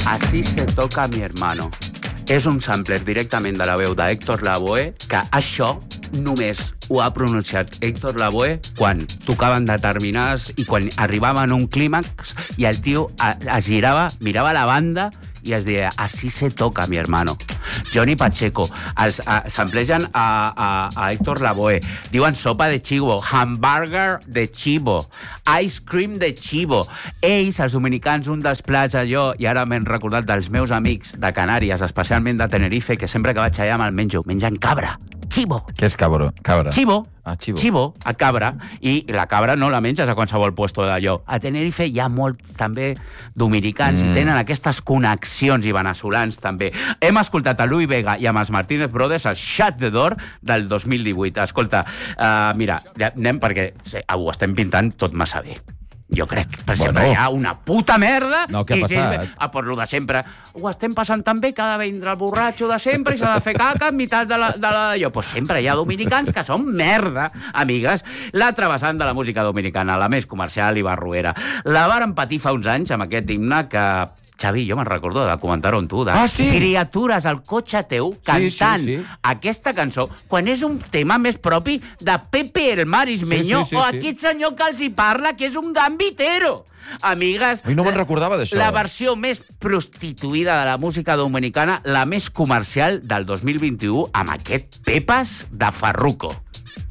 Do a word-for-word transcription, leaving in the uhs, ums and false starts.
Así se toca mi hermano. És un sampler directament de la veu d'Héctor Lavoe, que això només ho ha pronunciat Héctor Lavoe quan tocaven determinades i quan arribaven a un clímax i el tio es girava, mirava la banda i es deia, así se toca mi hermano. Johnny Pacheco, els uh, samplegen a, a, a Héctor Lavoe, diuen sopa de chivo, hamburger de chivo, ice cream de chivo. Ells, els dominicans, un dels plats allò, i ara m'he recordat dels meus amics de Canàries, especialment de Tenerife, que sempre que vaig allà me'l menjo, mengen cabra. Chivo. Què és cabra? cabra? Chivo. Ah, chivo. Chivo, a cabra. I la cabra no la menges a qualsevol puesto d'allò. A Tenerife hi ha molts també dominicans mm. i tenen aquestes connexions, i veneçolans també. Hem escoltat a Louis Vega i amb els Martínez Brothers el Shut the Door del dos mil divuit. Escolta, uh, mira, anem perquè ho estem pintant tot massa bé. Jo crec, per bueno. sempre hi ha una puta merda. No, què ha passat? Sempre, ah, per lo de sempre. Ho estem passant tan bé que ha de vindre el borratxo de sempre i s'ha de fer caca en meitat de la d'allò. Pues sempre hi ha dominicans que són merda, amigues. L'altra vessant de la música dominicana, la més comercial i barruera. La varen patir fa uns anys amb aquest himne que... Xavi, jo me'n recordo de comentar-ho amb tu, de ah, sí? criatures al cotxe teu cantant sí, sí, sí. aquesta cançó, quan és un tema més propi de Pepe el Marismeño sí, sí, sí, o sí. aquest senyor que els hi parla, que és un gambitero. Amigues... Ai, no me'n recordava d'això. La versió més prostituïda de la música dominicana, la més comercial del dos mil vint-i-u, amb aquest Pepas de Farruko.